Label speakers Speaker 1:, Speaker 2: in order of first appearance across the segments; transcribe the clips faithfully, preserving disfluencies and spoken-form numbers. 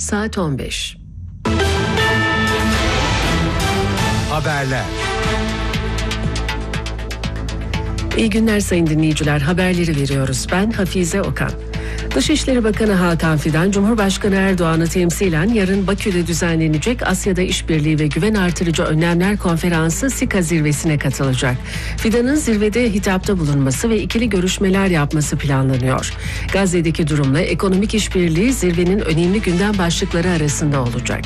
Speaker 1: saat on beş.
Speaker 2: Haberler.
Speaker 1: İyi günler sayın dinleyiciler. Haberleri veriyoruz. Ben Hafize Okan. Dışişleri Bakanı Hakan Fidan, Cumhurbaşkanı Erdoğan'ı temsilen yarın Bakü'de düzenlenecek Asya'da İşbirliği ve Güven Artırıcı Önlemler Konferansı SİKA zirvesine katılacak. Fidan'ın zirvede hitapta bulunması ve ikili görüşmeler yapması planlanıyor. Gazze'deki durumla ekonomik işbirliği zirvenin önemli gündem başlıkları arasında olacak.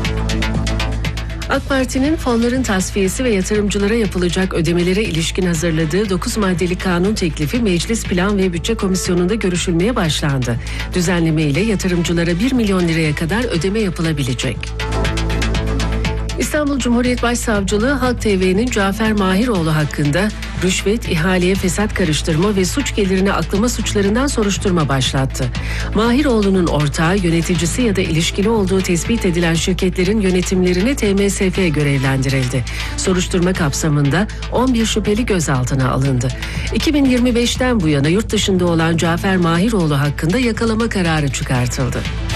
Speaker 1: AK Parti'nin fonların tasfiyesi ve yatırımcılara yapılacak ödemelere ilişkin hazırladığı dokuz maddelik kanun teklifi Meclis Plan ve Bütçe Komisyonu'nda görüşülmeye başlandı. Düzenleme ile yatırımcılara bir milyon liraya kadar ödeme yapılabilecek. İstanbul Cumhuriyet Başsavcılığı Halk T V'nin Cafer Mahiroğlu hakkında rüşvet, ihaleye fesat karıştırma ve suç gelirini aklama suçlarından soruşturma başlattı. Mahiroğlu'nun ortağı, yöneticisi ya da ilişkili olduğu tespit edilen şirketlerin yönetimlerine T M S F görevlendirildi. Soruşturma kapsamında on bir şüpheli gözaltına alındı. iki bin yirmi beşten bu yana yurt dışında olan Cafer Mahiroğlu hakkında yakalama kararı çıkartıldı.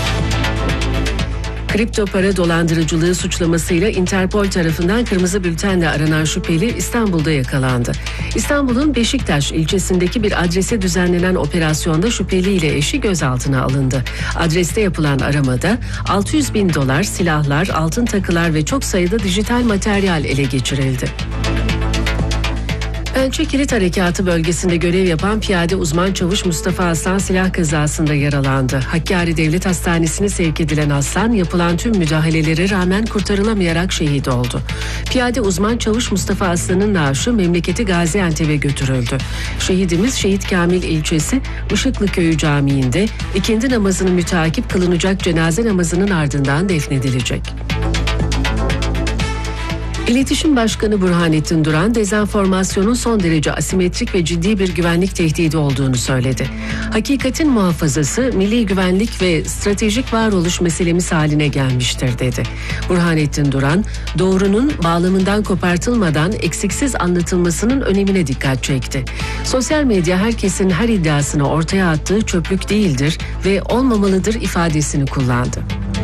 Speaker 1: Kripto para dolandırıcılığı suçlamasıyla Interpol tarafından kırmızı bültenle aranan şüpheli İstanbul'da yakalandı. İstanbul'un Beşiktaş ilçesindeki bir adrese düzenlenen operasyonda şüpheliyle eşi gözaltına alındı. Adreste yapılan aramada altı yüz bin dolar, silahlar, altın takılar ve çok sayıda dijital materyal ele geçirildi. Pençe Kilit Harekatı bölgesinde görev yapan piyade uzman çavuş Mustafa Aslan silah kazasında yaralandı. Hakkari Devlet Hastanesi'ne sevk edilen Aslan yapılan tüm müdahalelere rağmen kurtarılamayarak şehit oldu. Piyade uzman çavuş Mustafa Aslan'ın naaşı memleketi Gaziantep'e götürüldü. Şehidimiz Şehit Kamil ilçesi Işıklı Köyü Camii'nde ikindi namazını müteakip kılınacak cenaze namazının ardından defnedilecek. İletişim Başkanı Burhanettin Duran, dezenformasyonun son derece asimetrik ve ciddi bir güvenlik tehdidi olduğunu söyledi. Hakikatin muhafazası, milli güvenlik ve stratejik varoluş meselemiz haline gelmiştir dedi. Burhanettin Duran, doğrunun bağlamından kopartılmadan eksiksiz anlatılmasının önemine dikkat çekti. Sosyal medya herkesin her iddiasını ortaya attığı çöplük değildir ve olmamalıdır ifadesini kullandı.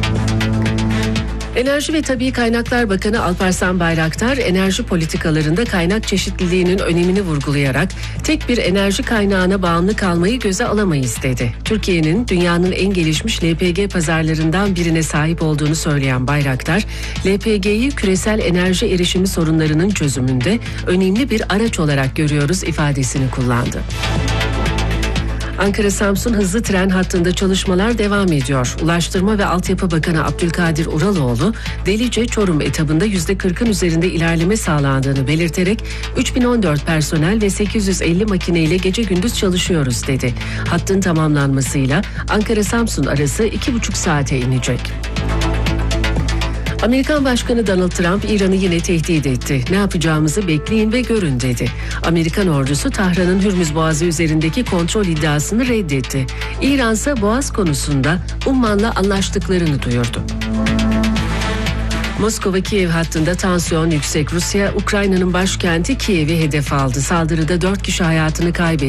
Speaker 1: Enerji ve Tabii Kaynaklar Bakanı Alparslan Bayraktar, enerji politikalarında kaynak çeşitliliğinin önemini vurgulayarak tek bir enerji kaynağına bağımlı kalmayı göze alamayız dedi. Türkiye'nin dünyanın en gelişmiş L P G pazarlarından birine sahip olduğunu söyleyen Bayraktar, L P G'yi küresel enerji erişimi sorunlarının çözümünde önemli bir araç olarak görüyoruz ifadesini kullandı. Ankara-Samsun hızlı tren hattında çalışmalar devam ediyor. Ulaştırma ve Altyapı Bakanı Abdülkadir Uraloğlu, Delice-Çorum etabında yüzde kırkın üzerinde ilerleme sağlandığını belirterek üç bin on dört personel ve sekiz yüz elli makineyle gece gündüz çalışıyoruz dedi. Hattın tamamlanmasıyla Ankara-Samsun arası iki buçuk saate inecek. Amerikan Başkanı Donald Trump İran'ı yine tehdit etti. Ne yapacağımızı bekleyin ve görün dedi. Amerikan ordusu Tahran'ın Hürmüz Boğazı üzerindeki kontrol iddiasını reddetti. İran ise Boğaz konusunda Umman'la anlaştıklarını duyurdu. Moskova-Kiev hattında tansiyon yüksek. Rusya, Ukrayna'nın başkenti Kiev'i hedef aldı. Saldırıda dört kişi hayatını kaybetti.